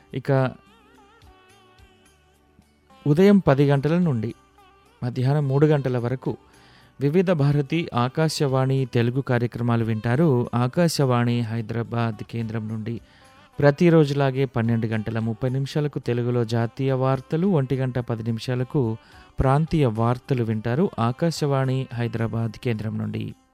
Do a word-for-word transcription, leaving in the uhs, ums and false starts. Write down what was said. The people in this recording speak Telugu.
ఇక ఉదయం పది గంటల నుండి మధ్యాహ్నం మూడు గంటల వరకు వివిధ భారతి ఆకాశవాణి తెలుగు కార్యక్రమాలు వింటారు. ఆకాశవాణి హైదరాబాద్ కేంద్రం నుండి ప్రతిరోజులాగే పన్నెండు గంటల ముప్పై నిమిషాలకు తెలుగులో జాతీయ వార్తలు, ఒంటి గంట పది నిమిషాలకు ప్రాంతీయ వార్తలు వింటారు ఆకాశవాణి హైదరాబాద్ కేంద్రం నుండి.